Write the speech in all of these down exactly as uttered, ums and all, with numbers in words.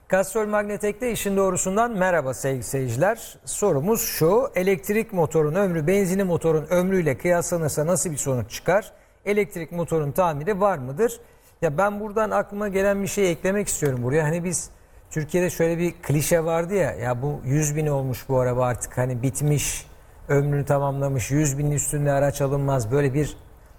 Castrol Magnetek'te işin doğrusundan merhaba sevgili seyirciler. Sorumuz şu: elektrik motorun ömrü benzin motorun ömrüyle kıyaslanırsa nasıl bir sonuç çıkar? Elektrik motorun tamiri var mıdır? Ya ben buradan aklıma gelen bir şey eklemek istiyorum buraya. Hani biz Türkiye'de şöyle bir klişe vardı ya, ya bu yüz bin olmuş bu araba artık, hani bitmiş, ömrünü tamamlamış, yüz binin üstünde araç alınmaz, böyle bir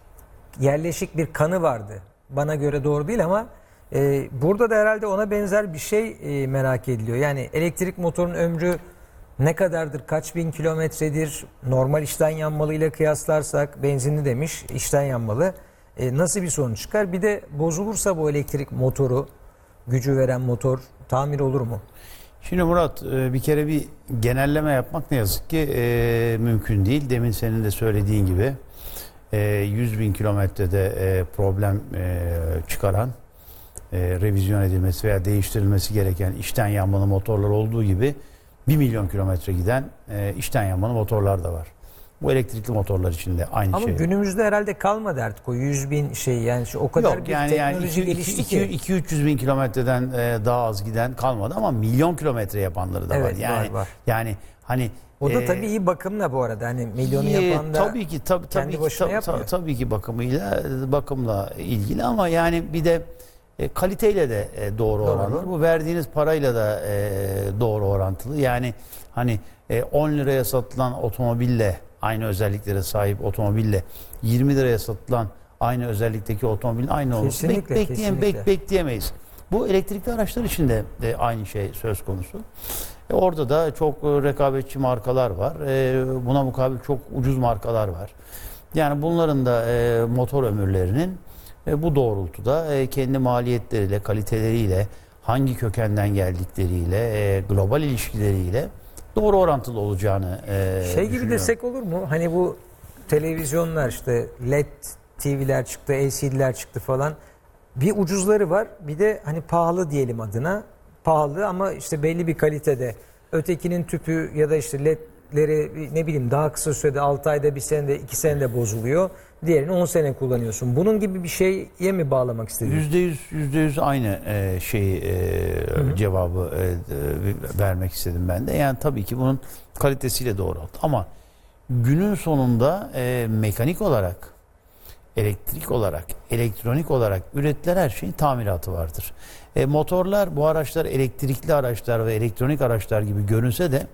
yerleşik bir kanı vardı. Bana göre doğru değil ama e, burada da herhalde ona benzer bir şey e, merak ediliyor. Yani elektrik motorun ömrü ne kadardır, kaç bin kilometredir, normal içten yanmalı ile kıyaslarsak, benzinli demiş, içten yanmalı, e, nasıl bir sonuç çıkar? Bir de bozulursa bu elektrik motoru, gücü veren motor tamir olur mu? Şimdi Murat, bir kere bir genelleme yapmak ne yazık ki e, mümkün değil. Demin senin de söylediğin gibi e, yüz bin kilometrede e, problem e, çıkaran, e, revizyon edilmesi veya değiştirilmesi gereken içten yanmalı motorlar olduğu gibi bir milyon kilometre giden e, içten yanmalı motorlar da var. Bu elektrikli motorlar için de aynı Ama şey. Ama günümüzde herhalde kalmadı artık o yüz bin şey, yani şu, o kadar Yok, bir yani teknoloji yani gelişti ki. iki üç yüz bin kilometreden e, daha az giden kalmadı ama milyon kilometre yapanları da Evet, var. Yani var, var. yani hani O da e, tabii iyi bakımla bu arada, hani milyonu iyi, yapan da tabii ki tabii, kendi tabii ki başına tabii, yapmıyor. tabii, tabii ki bakımıyla bakımla ilgili ama yani bir de e, kaliteyle de e, doğru, Doğru. orantılı. Bu verdiğiniz parayla da e, doğru orantılı. Yani hani e, on liraya satılan otomobille, aynı özelliklere sahip otomobille yirmi liraya satılan aynı özellikteki otomobilin aynı olması Kesinlikle, bek, bekleyen, kesinlikle. bek, bekleyemeyiz. Bu elektrikli araçlar için de, de aynı şey söz konusu. E, orada da çok e, rekabetçi markalar var. E, buna mukabil çok ucuz markalar var. Yani bunların da e, motor ömürlerinin e, bu doğrultuda e, kendi maliyetleriyle, kaliteleriyle, hangi kökenden geldikleriyle, e, global ilişkileriyle doğru orantılı olacağını e, Şey gibi düşünüyorum. desek olur mu? Hani bu televizyonlar, işte L E D T V'ler çıktı, L C D'ler çıktı falan. Bir ucuzları var, bir de hani pahalı diyelim adına. Pahalı ama işte belli bir kalitede. Ötekinin tüpü ya da işte L E D'leri ne bileyim daha kısa sürede, altı ayda, bir senede, iki senede bozuluyor. Diğerini on sene kullanıyorsun. Bunun gibi bir şeye mi bağlamak istedin? Yüzde yüz, yüzde yüz aynı e, şeyi e, cevabı e, e, vermek istedim ben de. Yani tabii ki bunun kalitesiyle doğru. Ama günün sonunda e, mekanik olarak, elektrik olarak, elektronik olarak üretilen her şeyin tamiratı vardır. E, motorlar, bu araçlar elektrikli araçlar ve elektronik araçlar gibi görünse de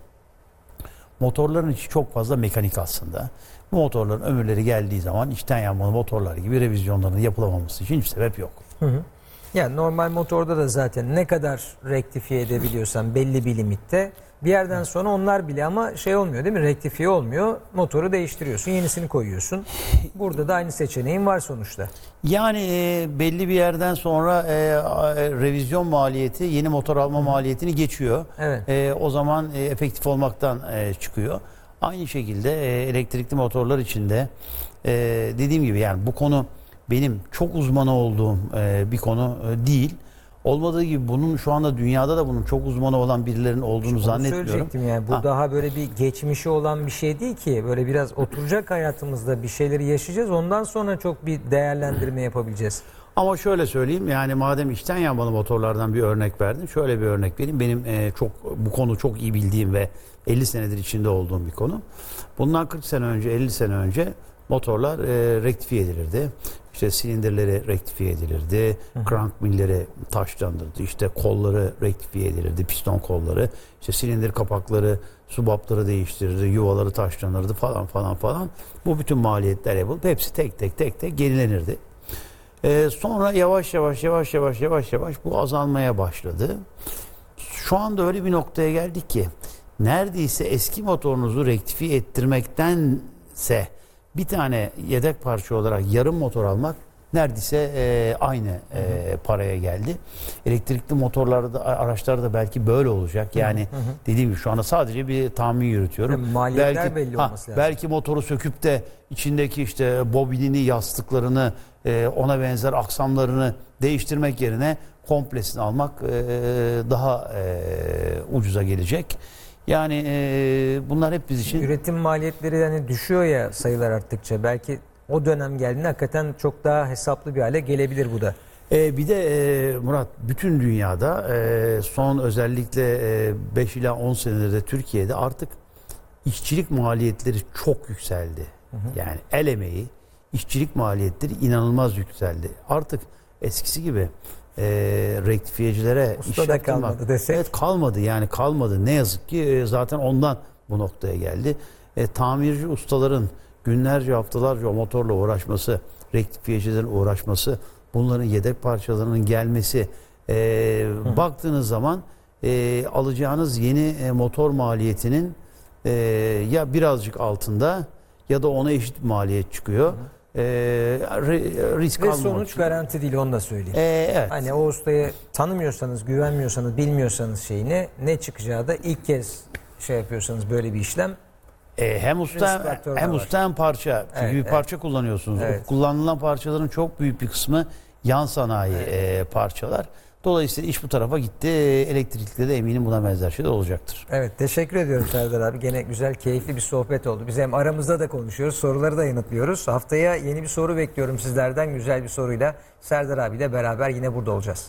motorların içi çok fazla mekanik aslında. Bu motorların ömürleri geldiği zaman içten yanmalı motorlar gibi revizyonlarının yapılamaması için hiçbir sebep yok. Hı hı. Yani normal motorda da zaten ne kadar rektifiye edebiliyorsan belli bir limitte, bir yerden sonra onlar bile ama şey olmuyor değil mi? Rektifiye olmuyor. Motoru değiştiriyorsun, yenisini koyuyorsun. Burada da aynı seçeneğin var sonuçta. Yani e, belli bir yerden sonra e, e, revizyon maliyeti yeni motor alma Hı. maliyetini geçiyor. Evet. E, o zaman e, efektif olmaktan e, çıkıyor. Aynı şekilde e, elektrikli motorlar için de e, dediğim gibi yani bu konu benim çok uzmanı olduğum e, bir konu e, değil. Olmadığı gibi bunun şu anda dünyada da bunun çok uzmanı olan birilerinin olduğunu Onu zannetmiyorum. söyleyecektim yani, bu Ha. daha böyle bir geçmişi olan bir şey değil ki. Böyle biraz oturacak hayatımızda, bir şeyleri yaşayacağız. Ondan sonra çok bir değerlendirme yapabileceğiz. Ama şöyle söyleyeyim, yani madem içten yanmalı motorlardan bir örnek verdim, şöyle bir örnek vereyim. Benim e, çok bu konu çok iyi bildiğim ve elli senedir içinde olduğum bir konu. Bundan kırk sene önce, elli sene önce motorlar e, rektifiye edilirdi. İşte silindirleri rektifiye edilirdi, crank millleri taşlandırdı, işte kolları rektifiye edilirdi, piston kolları, işte silindir kapakları, subapları değiştirirdi, yuvaları taşlanırdı falan falan falan. Bu bütün maliyetler yapılıp hepsi tek tek tek tek gerilenirdi. Ee, sonra yavaş yavaş yavaş yavaş yavaş yavaş bu azalmaya başladı. Şu anda öyle bir noktaya geldik ki neredeyse eski motorunuzu rektifiye ettirmektense bir tane yedek parça olarak yarım motor almak neredeyse e, aynı e, paraya geldi. Elektrikli motorlarda, araçlarda belki böyle olacak. Yani hı hı. dediğim gibi şu anda sadece bir tahmin yürütüyorum. Yani maliyetler belki, belli ha, olması lazım. Belki motoru söküp de içindeki işte bobinini, yastıklarını, e, ona benzer aksamlarını değiştirmek yerine komplesini almak e, daha e, ucuza gelecek. Yani e, bunlar hep biz için... Üretim maliyetleri yani düşüyor ya sayılar arttıkça. Belki o dönem geldiğinde hakikaten çok daha hesaplı bir hale gelebilir bu da. Ee, bir de e, Murat, bütün dünyada e, son özellikle e, beş ila on senedir de Türkiye'de artık işçilik maliyetleri çok yükseldi. Hı hı. Yani el emeği, işçilik maliyetleri inanılmaz yükseldi. Artık eskisi gibi e, rektifiyecilere Usta iş da yaptırmak, kalmadı desek. evet, kalmadı yani kalmadı. Ne yazık ki e, zaten ondan bu noktaya geldi. E, tamirci ustaların günlerce haftalarca o motorla uğraşması, rektifiyecilerin uğraşması, bunların yedek parçalarının gelmesi, e, baktığınız zaman e, alacağınız yeni e, motor maliyetinin e, ya birazcık altında ya da ona eşit maliyet çıkıyor. E, re, risk Ve almamak sonuç için. garanti değil, onu da söyleyeyim. E, evet. Hani o ustayı tanımıyorsanız, güvenmiyorsanız, bilmiyorsanız şeyini, ne çıkacağı da ilk kez şey yapıyorsanız böyle bir işlem. E, hem usta Risk faktörü hem var. usta hem parça. Çünkü Evet, bir evet. parça kullanıyorsunuz. Evet. O kullanılan parçaların çok büyük bir kısmı yan sanayi e, parçalar. Dolayısıyla iş bu tarafa gitti. Elektrikli de eminim buna benzer şey de olacaktır. Evet, teşekkür ediyorum Serdar abi. Gene güzel, keyifli bir sohbet oldu. Biz hem aramızda da konuşuyoruz, soruları da yanıtlıyoruz. Haftaya yeni bir soru bekliyorum sizlerden. Güzel bir soruyla Serdar abiyle beraber yine burada olacağız.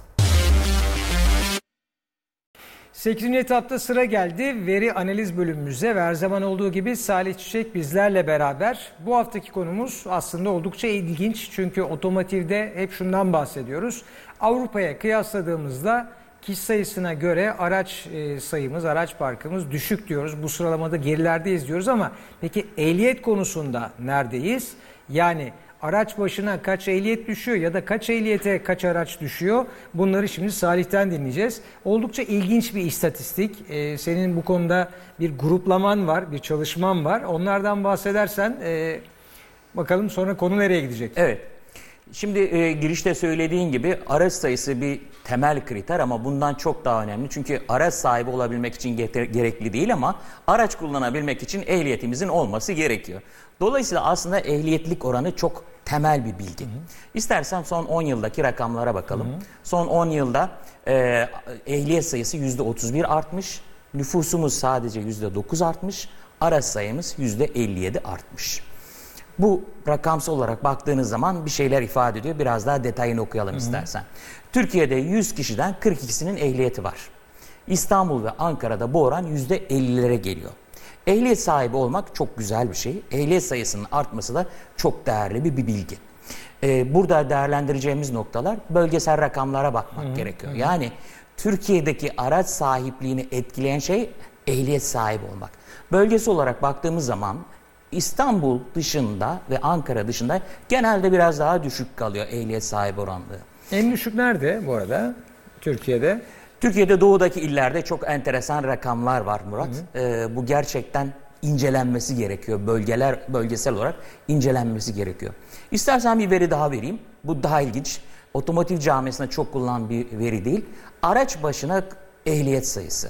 sekizinci etapta sıra geldi. Veri analiz bölümümüze ve her zaman olduğu gibi Salih Çiçek bizlerle beraber. Bu haftaki konumuz aslında oldukça ilginç. Çünkü otomotivde hep şundan bahsediyoruz. Avrupa'ya kıyasladığımızda kişi sayısına göre araç sayımız, araç parkımız düşük diyoruz. Bu sıralamada gerilerdeyiz diyoruz ama peki ehliyet konusunda neredeyiz? Yani araç başına kaç ehliyet düşüyor ya da kaç ehliyete kaç araç düşüyor? Bunları şimdi Salih'ten dinleyeceğiz. Oldukça ilginç bir istatistik. Ee, senin bu konuda bir gruplaman var, bir çalışman var. Onlardan bahsedersen e, bakalım sonra konu nereye gidecek? Evet. Şimdi e, girişte söylediğin gibi araç sayısı bir temel kriter ama bundan çok daha önemli. Çünkü araç sahibi olabilmek için getir- gerekli değil ama araç kullanabilmek için ehliyetimizin olması gerekiyor. Dolayısıyla aslında ehliyetlik oranı çok temel bir bilgi. Hı hı. İstersen son on yıldaki rakamlara bakalım. Hı hı. Son on yılda e, ehliyet sayısı yüzde otuz bir artmış, nüfusumuz sadece yüzde dokuz artmış, araç sayımız yüzde elli yedi artmış. Bu rakamsal olarak baktığınız zaman bir şeyler ifade ediyor. Biraz daha detayını okuyalım Hı-hı. istersen. Türkiye'de yüz kişiden kırk ikisinin ehliyeti var. İstanbul ve Ankara'da bu oran yüzde ellilere geliyor. Ehliyet sahibi olmak çok güzel bir şey. Ehliyet sayısının artması da çok değerli bir, bir bilgi. Ee, burada değerlendireceğimiz noktalar bölgesel rakamlara bakmak Hı-hı. gerekiyor. Hı-hı. Yani Türkiye'deki araç sahipliğini etkileyen şey ehliyet sahibi olmak. Bölgesi olarak baktığımız zaman İstanbul dışında ve Ankara dışında genelde biraz daha düşük kalıyor ehliyet sahibi oranlığı. En düşük nerede bu arada Türkiye'de? Türkiye'de doğudaki illerde çok enteresan rakamlar var Murat. Hı hı. Ee, bu gerçekten incelenmesi gerekiyor. Bölgeler bölgesel olarak incelenmesi gerekiyor. İstersen bir veri daha vereyim. Bu daha ilginç. Otomotiv camiasında çok kullanılan bir veri değil. Araç başına ehliyet sayısı.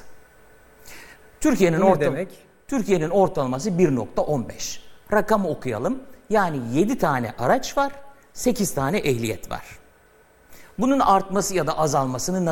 Türkiye'nin orta Türkiye'nin ortalaması bir nokta on beş. Rakamı okuyalım. Yani yedi tane araç var, sekiz tane ehliyet var. Bunun artması ya da azalmasını